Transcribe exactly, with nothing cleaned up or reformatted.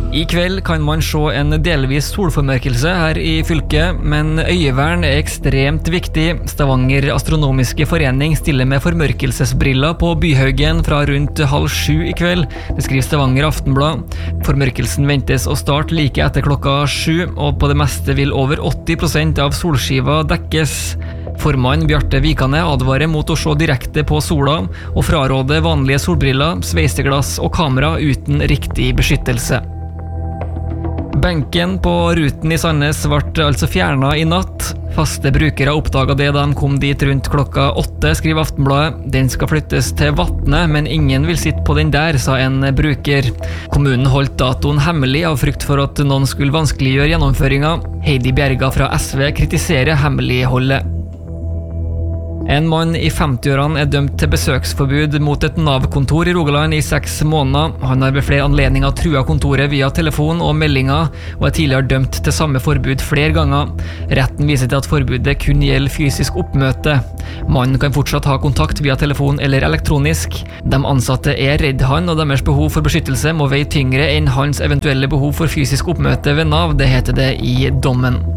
I kveld kan man se en delvis solformørkelse her i fylket, men øyevern er ekstremt viktig. Stavanger Astronomiske Forening stiller med formørkelsesbriller på Byhaugen fra rundt halv sju i kveld. Det skriver Stavanger Aftenblad. Formørkelsen ventes å starte like etter klokka sju, og på det meste vil over åtti prosent av solskiva dekkes. Formann Bjarte Vikane advarer mot å se direkte på sola, og fraråder vanlige solbriller, sveiseglass og kamera uten riktig beskyttelse. Benken på Ruten i Sandnes ble altså fjernet i natt. Faste brukere oppdaget det da de kom dit rundt klokka åtte, skriver Aftenbladet. Den skal flyttes til Vatne, men ingen vil sitte på den der, sa en bruker. Kommunen holdt datoen hemmelig av frykt for at noen skulle vanskeliggjøre gjennomføringen. Heidi Bjerga fra S V kritiserer hemmeligholdet. En mann i femtiårene er dømt til besøksforbud mot et Nav-kontor i Rogaland i seks måneder. Han har ved flere anledninger truet kontoret via telefon og meldinger, og er tidligere dømt til samme forbud flere ganger. Retten viser til at forbudet kun gjelder fysisk oppmøte. Mannen kan fortsatt ha kontakt via telefon eller elektronisk. De ansatte er redd han, og deres behov for beskyttelse må veie tyngre enn hans eventuelle behov for fysisk oppmøte ved Nav, det heter det i dommen.